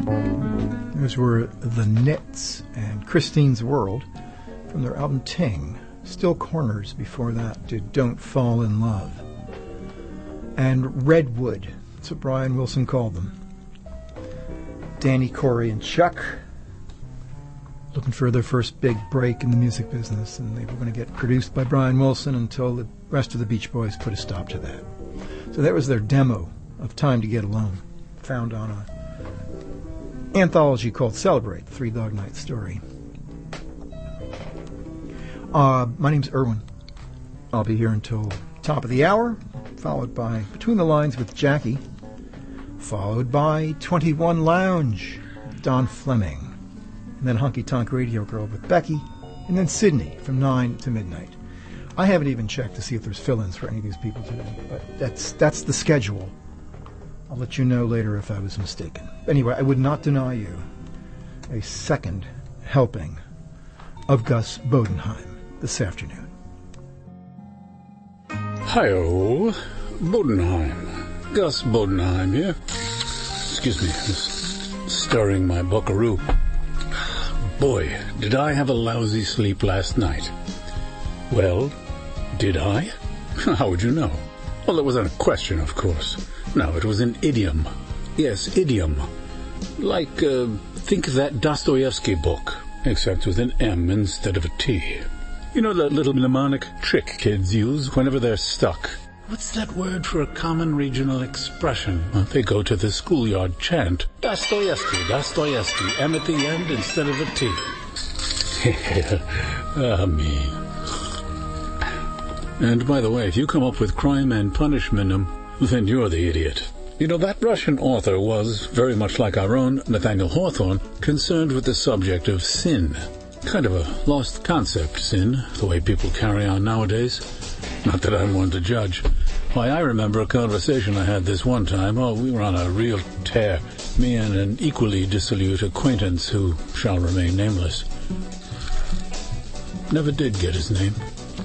Those were The Nits and Christine's World from their album Ting. Still Corners before that did Don't Fall in Love. And Redwood, that's what Brian Wilson called them. Danny, Corey, and Chuck looking for their first big break in the music business, and they were going to get produced by Brian Wilson until the rest of the Beach Boys put a stop to that. So that was their demo of Time to Get Alone, found on a anthology called Celebrate, the Three Dog Night Story. My name's Erwin. I'll be here until top of the hour, followed by Between the Lines with Jackie, followed by 21 Lounge, Don Fleming, and then Honky Tonk Radio Girl with Becky, and then Sydney from 9 to midnight. I haven't even checked to see if there's fill-ins for any of these people today, but that's the schedule. I'll let you know later if I was mistaken. Anyway, I would not deny you a second helping of Gus Bodenheim this afternoon. Hi-oh, Bodenheim. Gus Bodenheim here. Excuse me, just stirring my buckaroo. Boy, did I have a lousy sleep last night. Well, did I? How would you know? Well, it wasn't a question, of course. No, it was an idiom. Yes, idiom. Like, think of that Dostoevsky book, except with an M instead of a T. You know that little mnemonic trick kids use whenever they're stuck? What's that word for a common regional expression? Well, they go to the schoolyard chant, Dostoevsky, Dostoevsky, M at the end instead of a T. Me. And by the way, if you come up with crime and punishment, then you're the idiot. You know, that Russian author was, very much like our own Nathaniel Hawthorne, concerned with the subject of sin. Kind of a lost concept, sin, the way people carry on nowadays. Not that I'm one to judge. Why, I remember a conversation I had this one time. Oh, we were on a real tear. Me and an equally dissolute acquaintance who shall remain nameless. Never did get his name.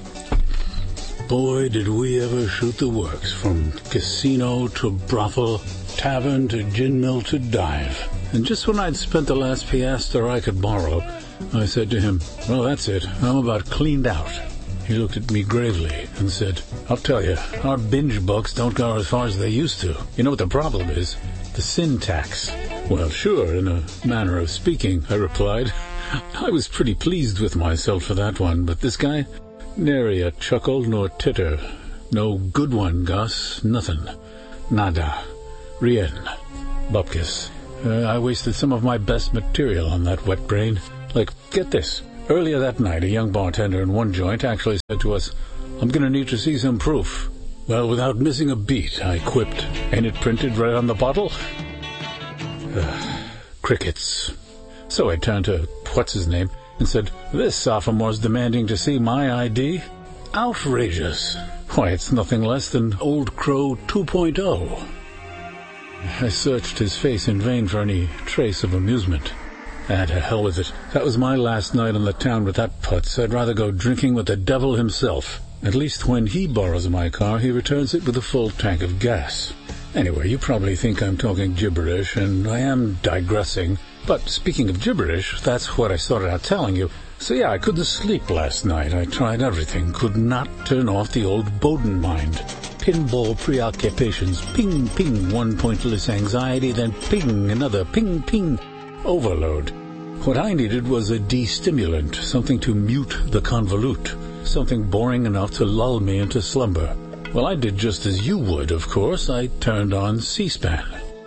Boy, did we ever shoot the works, from casino to brothel, tavern to gin mill to dive. And just when I'd spent the last piastre I could borrow, I said to him, well, that's it, I'm about cleaned out. He looked at me gravely and said, I'll tell you, our binge books don't go as far as they used to. You know what the problem is? The sin tax. Well, sure, in a manner of speaking, I replied. I was pretty pleased with myself for that one, but this guy... Nary a chuckle nor titter. No good one, Gus. Nothing. Nada. Rien. Bupkis. I wasted some of my best material on that wet brain. Like, get this. Earlier that night, a young bartender in one joint actually said to us, I'm going to need to see some proof. Well, without missing a beat, I quipped. Ain't it printed right on the bottle? Crickets. So I turned to what's-his-name and said, this sophomore's demanding to see my ID? Outrageous. Why, it's nothing less than Old Crow 2.0. I searched his face in vain for any trace of amusement. To hell with it. That was my last night on the town with that putz. I'd rather go drinking with the devil himself. At least when he borrows my car, he returns it with a full tank of gas. Anyway, you probably think I'm talking gibberish, and I am digressing. But speaking of gibberish, that's what I started out telling you. So yeah, I couldn't sleep last night. I tried everything. Could not turn off the old Boden mind. Pinball preoccupations. Ping, ping, one pointless anxiety, then ping, another ping, ping. Overload. What I needed was a de-stimulant, something to mute the convolute, something boring enough to lull me into slumber. Well, I did just as you would, of course. I turned on C-SPAN.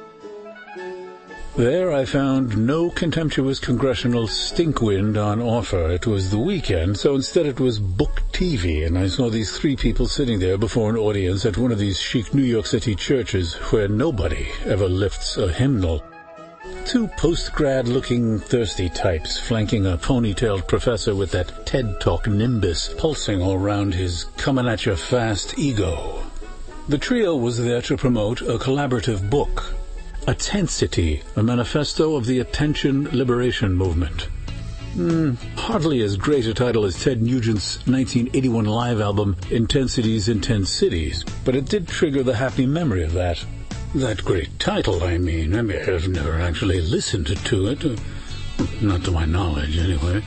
There I found no contemptuous congressional stinkwind on offer. It was the weekend, so instead it was book TV, and I saw these three people sitting there before an audience at one of these chic New York City churches where nobody ever lifts a hymnal. Two post-grad-looking thirsty types flanking a ponytailed professor with that TED Talk nimbus pulsing all around his coming-at-you-fast ego. The trio was there to promote a collaborative book, Attensity, a manifesto of the attention liberation movement. Hardly as great a title as Ted Nugent's 1981 live album, Intensity's Intense Cities, but it did trigger the happy memory of that. that great title, I mean. I've never actually listened to it. Not to my knowledge, anyway.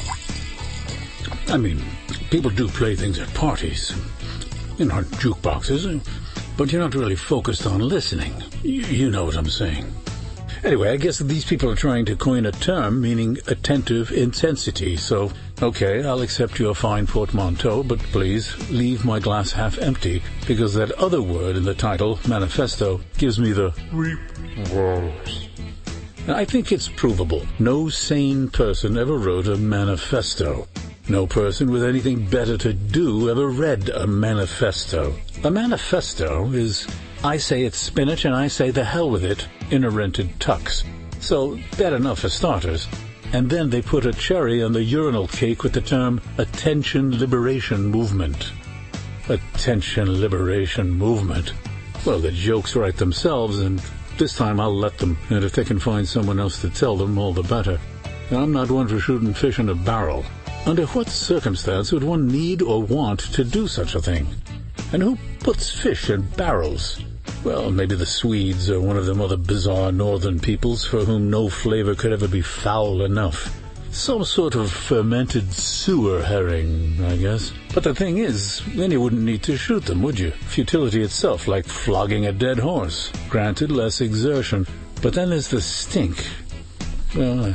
I mean, people do play things at parties. Jukeboxes. But you're not really focused on listening. You know what I'm saying. Anyway, I guess these people are trying to coin a term meaning attentive intensity. So, okay, I'll accept your fine portmanteau, but please leave my glass half empty, because that other word in the title, manifesto, gives me the reap woes. I think it's provable. No sane person ever wrote a manifesto. No person with anything better to do ever read a manifesto. A manifesto is, I say it's spinach and I say the hell with it, in a rented tux. So, bad enough for starters. And then they put a cherry on the urinal cake with the term Attention Liberation Movement. Attention Liberation Movement. Well, the jokes write themselves, and this time I'll let them, and if they can find someone else to tell them, all the better. I'm not one for shooting fish in a barrel. Under what circumstance would one need or want to do such a thing? And who puts fish in barrels? Well, maybe the Swedes or one of them other bizarre northern peoples for whom no flavor could ever be foul enough. Some sort of fermented sewer herring, I guess. But the thing is, then you wouldn't need to shoot them, would you? Futility itself, like flogging a dead horse. Granted, less exertion. But then there's the stink. Well,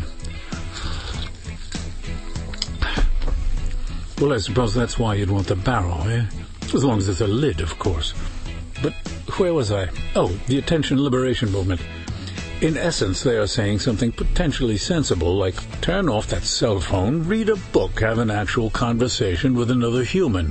I suppose that's why you'd want the barrel, eh? As long as there's a lid, of course. But where was I? Oh, the Attention Liberation Movement. In essence, they are saying something potentially sensible, like turn off that cell phone, read a book, have an actual conversation with another human.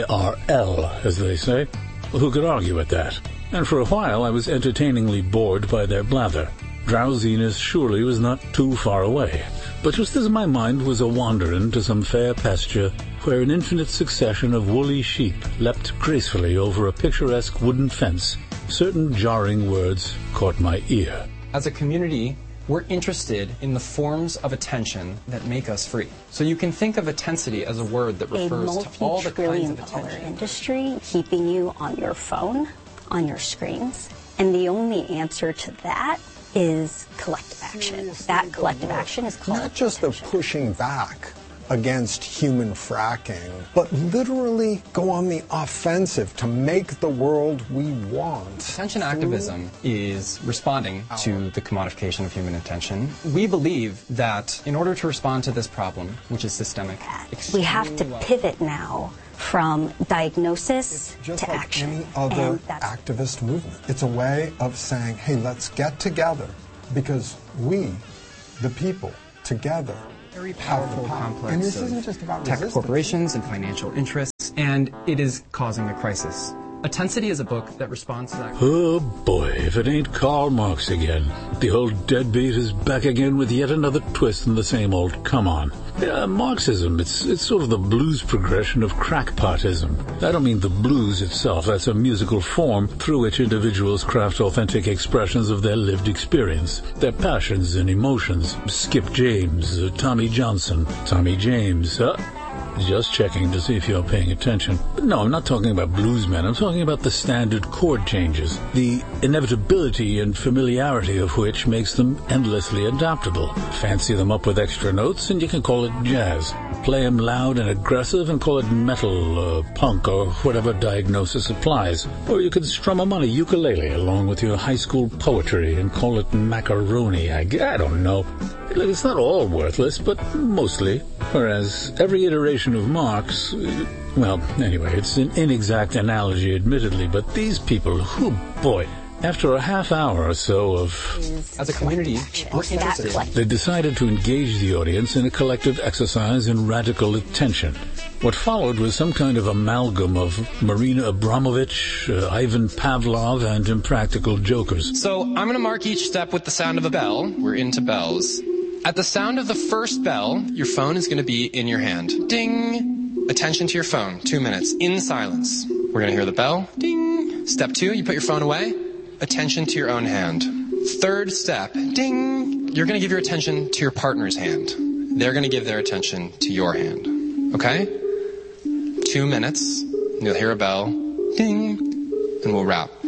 IRL, as they say. Who could argue at that? And for a while, I was entertainingly bored by their blather. Drowsiness surely was not too far away. But just as my mind was a-wandering to some fair pasture, where an infinite succession of woolly sheep leapt gracefully over a picturesque wooden fence, certain jarring words caught my ear. As a community, we're interested in the forms of attention that make us free. So you can think of intensity as a word that refers to all the kinds of attention. Industry keeping you on your phone, on your screens, and the only answer to that is collective action. That collective action is called not just the pushing back against human fracking, but literally go on the offensive to make the world we want. Attention activism is responding to the commodification of human attention. We believe that in order to respond to this problem, which is systemic, we have to pivot now from diagnosis just to like action. Any other activist movement. It's a way of saying, hey, let's get together because we, the people, together, very powerful complex and this isn't just about tech resistance. corporations and financial interests, and it is causing a crisis. Attensity is a book that responds to that. Oh boy, if it ain't Karl Marx again. The old deadbeat is back again with yet another twist in the same old come on. Marxism, it's sort of the blues progression of crackpotism. I don't mean the blues itself, that's a musical form through which individuals craft authentic expressions of their lived experience, their passions and emotions. Skip James, Tommy Johnson, Tommy James, just checking to see if you're paying attention. But no, I'm not talking about bluesmen. I'm talking about the standard chord changes, the inevitability and familiarity of which makes them endlessly adaptable. Fancy them up with extra notes and you can call it jazz. Play them loud and aggressive and call it metal, punk, or whatever diagnosis applies. Or you could strum them on a ukulele along with your high school poetry and call it macaroni. I don't know. It's not all worthless, but mostly. Whereas every iteration of Marx, well, anyway, it's an inexact analogy, admittedly, but these people, oh boy, after a half hour or so of... As a community, we're interested. They decided to engage the audience in a collective exercise in radical attention. What followed was some kind of amalgam of Marina Abramovich, Ivan Pavlov, and impractical jokers. So I'm going to mark each step with the sound of a bell. We're into bells. At the sound of the first bell, your phone is going to be in your hand. Ding! Attention to your phone. 2 minutes. In silence. We're going to hear the bell. Ding! Step 2, you put your phone away. Attention to your own hand. Third step. Ding! You're going to give your attention to your partner's hand. They're going to give their attention to your hand. Okay? 2 minutes. You'll hear a bell. Ding! And we'll wrap.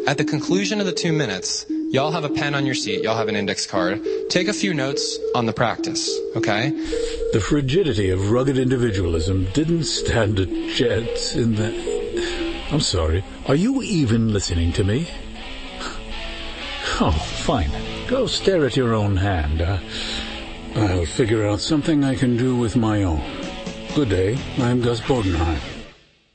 At the conclusion of the 2 minutes, y'all have a pen on your seat, y'all have an index card. Take a few notes on the practice, okay? The frigidity of rugged individualism didn't stand a chance in that... I'm sorry. Are you even listening to me? Oh, fine. Go stare at your own hand. I'll figure out something I can do with my own. Good day. I'm Gus Bodenheim.